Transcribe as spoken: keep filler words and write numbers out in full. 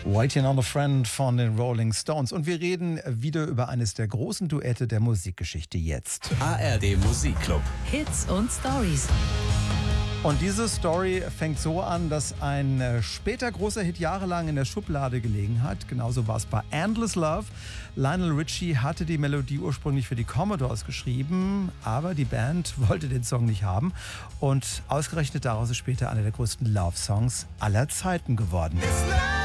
Waiting on a Friend von den Rolling Stones. Und wir reden wieder über eines der großen Duette der Musikgeschichte jetzt. A R D Musikclub. Hits und Stories. Und diese Story fängt so an, dass ein äh, später großer Hit jahrelang in der Schublade gelegen hat. Genauso war es bei Endless Love. Lionel Richie hatte die Melodie ursprünglich für die Commodores geschrieben, aber die Band wollte den Song nicht haben. Und ausgerechnet daraus ist später einer der größten Love-Songs aller Zeiten geworden.